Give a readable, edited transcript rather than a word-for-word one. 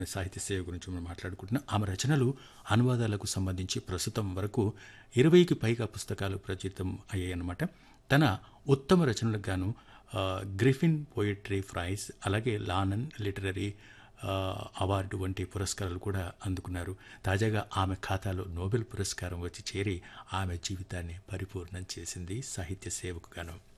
సాహిత్య సేవ గురించి మనం మాట్లాడుకుంటున్నాం. ఆమె రచనలు, అనువాదాలకు సంబంధించి ప్రస్తుతం వరకు 20కి పైగా పుస్తకాలు ప్రచురితం అయ్యాయన్నమాట. తన ఉత్తమ రచనలకు గాను గ్రిఫిన్ పోయిట్రీ ప్రైజ్, అలాగే లానన్ లిటరరీ అవార్డు వంటి పురస్కారాలు కూడా అందుకున్నారు. తాజాగా ఆమె ఖాతాలో నోబెల్ పురస్కారం వచ్చి చేరి ఆమె జీవితాన్ని పరిపూర్ణం చేసింది సాహిత్య సేవకు గాను.